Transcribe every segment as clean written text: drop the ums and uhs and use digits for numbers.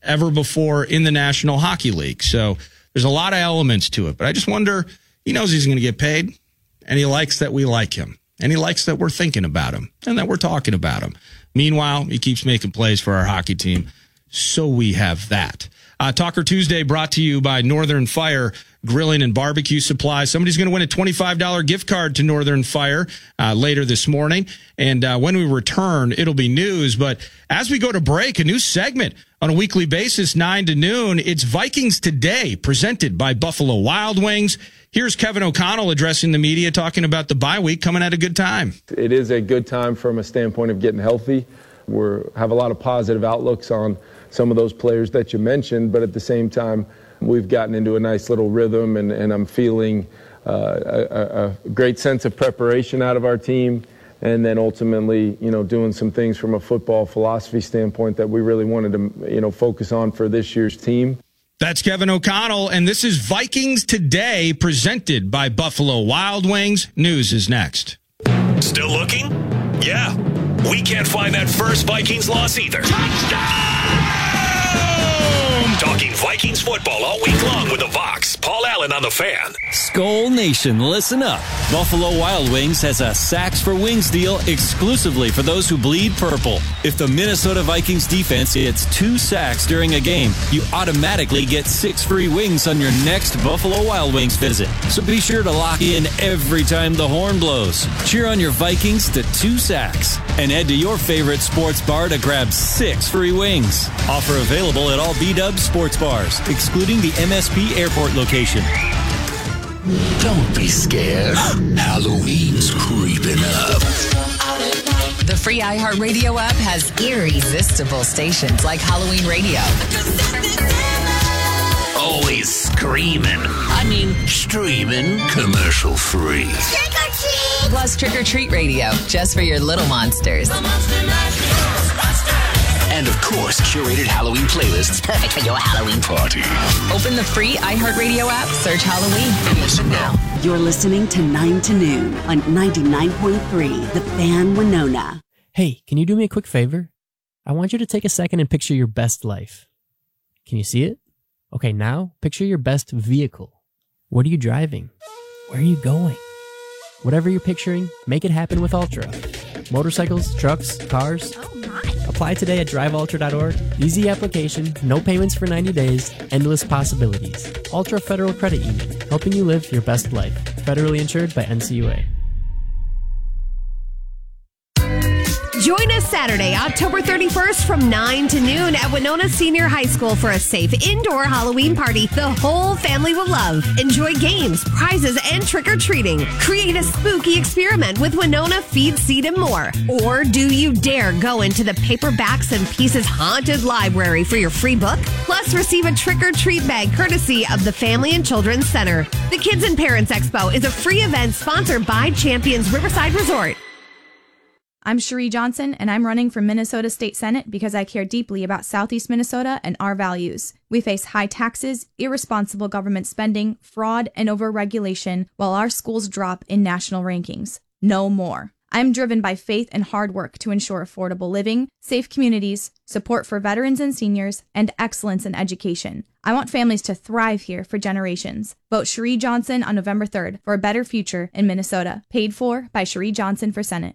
ever before in the National Hockey League. So there's a lot of elements to it. But I just wonder, he knows he's going to get paid, and he likes that we like him, and he likes that we're thinking about him and that we're talking about him. Meanwhile, he keeps making plays for our hockey team, so we have that. Talker Tuesday brought to you by Northern Fire Grilling and Barbecue Supplies. Somebody's going to win a $25 gift card to Northern Fire later this morning. And when we return, it'll be news. But as we go to break, a new segment on a weekly basis, 9 to noon. It's Vikings Today, presented by Buffalo Wild Wings. Here's Kevin O'Connell addressing the media, talking about the bye week coming at a good time. It is a good time from a standpoint of getting healthy. We have a lot of positive outlooks on some of those players that you mentioned, but at the same time, we've gotten into a nice little rhythm, and I'm feeling a great sense of preparation out of our team, and then ultimately, doing some things from a football philosophy standpoint that we really wanted to, focus on for this year's team. That's Kevin O'Connell, and this is Vikings Today, presented by Buffalo Wild Wings. News is next. Still looking? Yeah. We can't find that first Vikings loss either. Touchdown! Talking Vikings football all week long with the Vox. Paul Allen on the Fan. Skull Nation, listen up. Buffalo Wild Wings has a Sacks for Wings deal exclusively for those who bleed purple. If the Minnesota Vikings defense hits 2 sacks during a game, you automatically get 6 free wings on your next Buffalo Wild Wings visit. So be sure to lock in every time the horn blows. Cheer on your Vikings to 2 sacks. And head to your favorite sports bar to grab 6 free wings. Offer available at all B-Dubs sports bars, excluding the MSP Airport location. Don't be scared. Halloween's creeping up. The free iHeartRadio app has irresistible stations like Halloween Radio. Always screaming. I mean, streaming commercial free. Trick or treat! Plus Trick or Treat Radio, just for your little monsters. And of course, curated Halloween playlists perfect for your Halloween party. Open the free iHeartRadio app, search Halloween, and listen now. You're listening to 9 to Noon on 99.3 The Fan Winona. Hey, can you do me a quick favor? I want you to take a second and picture your best life. Can you see it? Okay, now picture your best vehicle. What are you driving? Where are you going? Whatever you're picturing, make it happen with Ultra. Motorcycles, trucks, cars. Oh my. Apply today at driveultra.org. Easy application, no payments for 90 days, endless possibilities. Ultra Federal Credit Union, helping you live your best life. Federally insured by NCUA. Join us Saturday, October 31st from 9 to noon at Winona Senior High School for a safe indoor Halloween party the whole family will love. Enjoy games, prizes, and trick-or-treating. Create a spooky experiment with Winona Feed, Seed, and more. Or do you dare go into the Paperbacks and Pieces Haunted Library for your free book? Plus, receive a trick-or-treat bag courtesy of the Family and Children's Center. The Kids and Parents Expo is a free event sponsored by Champions Riverside Resort. I'm Cherie Johnson, and I'm running for Minnesota State Senate because I care deeply about Southeast Minnesota and our values. We face high taxes, irresponsible government spending, fraud, and overregulation, while our schools drop in national rankings. No more. I'm driven by faith and hard work to ensure affordable living, safe communities, support for veterans and seniors, and excellence in education. I want families to thrive here for generations. Vote Cherie Johnson on November 3rd for a better future in Minnesota. Paid for by Cherie Johnson for Senate.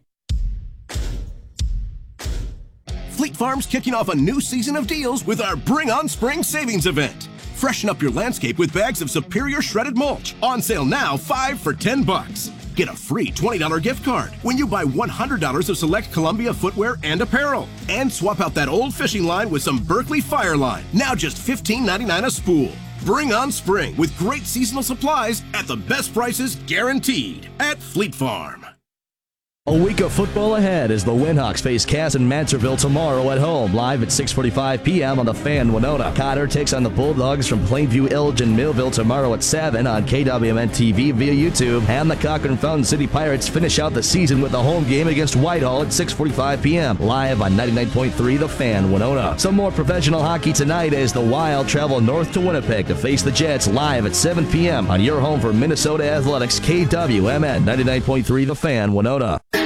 Fleet Farm's kicking off a new season of deals with our Bring On Spring Savings event. Freshen up your landscape with bags of superior shredded mulch. On sale now, 5 for $10. Get a free $20 gift card when you buy $100 of select Columbia footwear and apparel. And swap out that old fishing line with some Berkley Fire Line. Now just $15.99 a spool. Bring on spring with great seasonal supplies at the best prices guaranteed at Fleet Farm. A week of football ahead as the Winhawks face Cass and Mansurville tomorrow at home, live at 6:45 p.m. on the Fan Winona. Cotter takes on the Bulldogs from Plainview, Elgin, Millville tomorrow at 7 on KWMN-TV via YouTube. And the Cochran Fountain City Pirates finish out the season with a home game against Whitehall at 6:45 p.m. live on 99.3 The Fan Winona. Some more professional hockey tonight as the Wild travel north to Winnipeg to face the Jets live at 7 p.m. on your home for Minnesota Athletics, KWMN 99.3 The Fan Winona.